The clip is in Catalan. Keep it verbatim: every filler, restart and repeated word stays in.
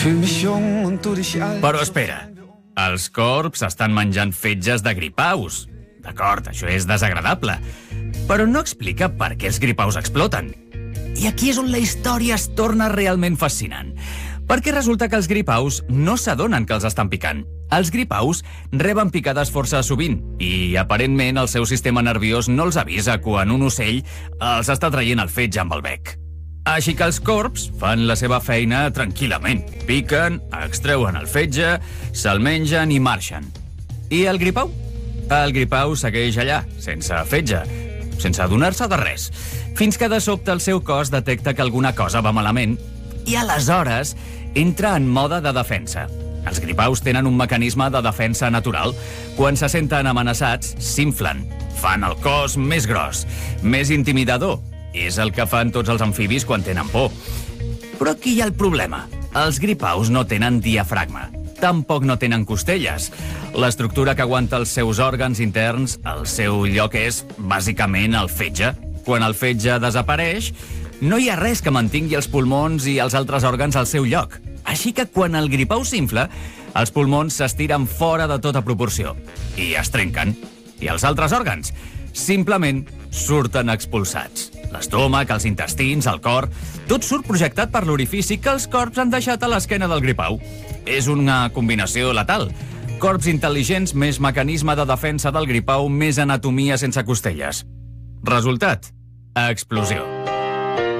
Però espera, els corbs estan menjant fetges de gripaus. D'acord, això és desagradable. Però no explica per què els gripaus exploten. I aquí és on la història es torna realment fascinant. Perquè resulta que els gripaus no s'adonen que els estan picant. Els gripaus reben picades força sovint i, aparentment, el seu sistema nerviós no els avisa quan un ocell els està traient el fetge amb el bec. Així que els corbs fan la seva feina tranquil·lament. Piquen, extreuen el fetge, se'l mengen i marxen. I el gripau? El gripau segueix allà, sense fetge, sense adonar-se de res, fins que de sobte el seu cos detecta que alguna cosa va malament i aleshores entra en mode de defensa. Els gripaus tenen un mecanisme de defensa natural. Quan se senten amenaçats, s'inflen, fan el cos més gros, més intimidador. És el que fan tots els amfibis quan tenen por. Però aquí hi ha el problema. Els gripaus no tenen diafragma. Tampoc no tenen costelles. L'estructura que aguanta els seus òrgans interns, el seu lloc és, bàsicament, el fetge. Quan el fetge desapareix, no hi ha res que mantingui els pulmons i els altres òrgans al seu lloc. Així que quan el gripau s'infla, els pulmons s'estiren fora de tota proporció i es trenquen. I els altres òrgans simplement surten expulsats. L'estómac, els intestins, el cor... Tot surt projectat per l'orifici que els corbs han deixat a l'esquena del gripau. És una combinació letal. Corbs intel·ligents més mecanisme de defensa del gripau més anatomia sense costelles. Resultat: explosió.